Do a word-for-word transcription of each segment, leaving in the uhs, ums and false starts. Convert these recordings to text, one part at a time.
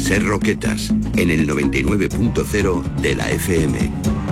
Ser Roquetas, en el noventa y nueve punto cero de la F M.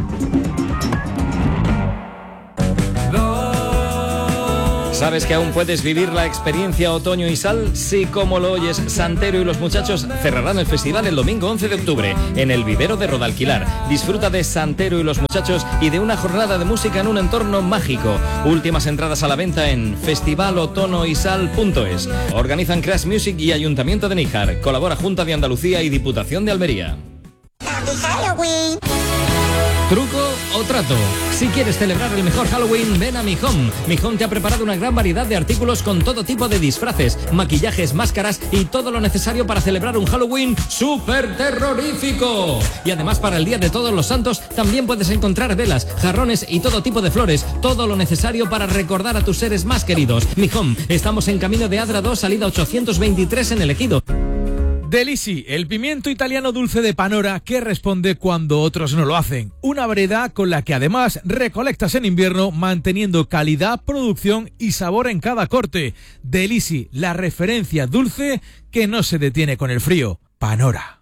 ¿Sabes que aún puedes vivir la experiencia Otoño y Sal? Sí, como lo oyes, Santero y los muchachos cerrarán el festival el domingo once de octubre en el vivero de Rodalquilar. Disfruta de Santero y los muchachos y de una jornada de música en un entorno mágico. Últimas entradas a la venta en festival otoño y sal punto es. Organizan Crash Music y Ayuntamiento de Níjar. Colabora Junta de Andalucía y Diputación de Almería. Halloween. ¿Truco o trato? Si quieres celebrar el mejor Halloween, ven a Mi Home. Mi Home te ha preparado una gran variedad de artículos con todo tipo de disfraces, maquillajes, máscaras y todo lo necesario para celebrar un Halloween súper terrorífico. Y además, para el Día de Todos los Santos también puedes encontrar velas, jarrones y todo tipo de flores. Todo lo necesario para recordar a tus seres más queridos. Mi Home. Estamos en Camino de Adra dos, salida ochocientos veintitrés en El Ejido. Delisi, el pimiento italiano dulce de Panora que responde cuando otros no lo hacen. Una variedad con la que además recolectas en invierno manteniendo calidad, producción y sabor en cada corte. Delisi, la referencia dulce que no se detiene con el frío. Panora.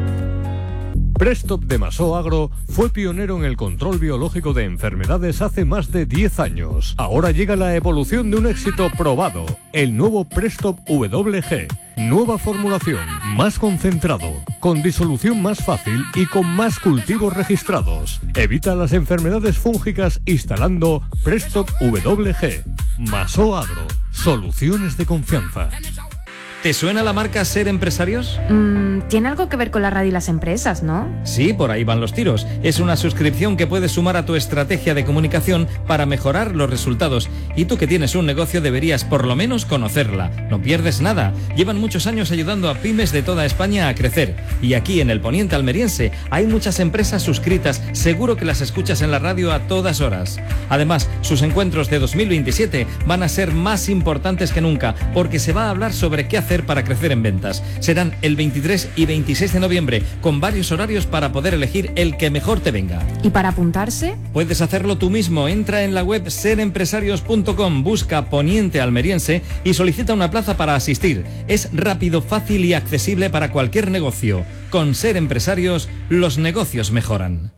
Prestop de Masó Agro fue pionero en el control biológico de enfermedades hace más de diez años. Ahora llega la evolución de un éxito probado, el nuevo Prestop W G. Nueva formulación, más concentrado, con disolución más fácil y con más cultivos registrados. Evita las enfermedades fúngicas instalando Prestop W G. Masó Agro, soluciones de confianza. ¿Te suena la marca Ser Empresarios? Mm, tiene algo que ver con la radio y las empresas, ¿no? Sí, por ahí van los tiros. Es una suscripción que puedes sumar a tu estrategia de comunicación para mejorar los resultados. Y tú que tienes un negocio deberías por lo menos conocerla. No pierdes nada. Llevan muchos años ayudando a pymes de toda España a crecer. Y aquí en el poniente almeriense hay muchas empresas suscritas. Seguro que las escuchas en la radio a todas horas. Además, sus encuentros de dos mil veintisiete van a ser más importantes que nunca porque se va a hablar sobre qué hacer para crecer en ventas. Serán el veintitrés y veintiséis de noviembre, con varios horarios para poder elegir el que mejor te venga. ¿Y para apuntarse? Puedes hacerlo tú mismo. Entra en la web ser empresarios punto com, busca Poniente Almeriense y solicita una plaza para asistir. Es rápido, fácil y accesible para cualquier negocio. Con Ser Empresarios, los negocios mejoran.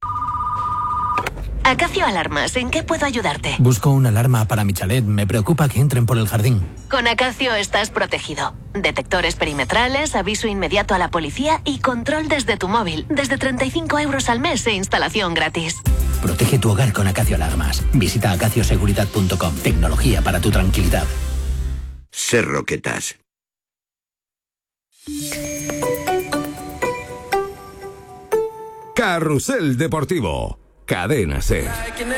Acacio Alarmas, ¿en qué puedo ayudarte? Busco una alarma para mi chalet. Me preocupa que entren por el jardín. Con Acacio estás protegido. Detectores perimetrales, aviso inmediato a la policía y control desde tu móvil. Desde treinta y cinco euros al mes e instalación gratis. Protege tu hogar con Acacio Alarmas. Visita acacio seguridad punto com. Tecnología para tu tranquilidad. Ser Roquetas. Carrusel Deportivo. Cadena Ser.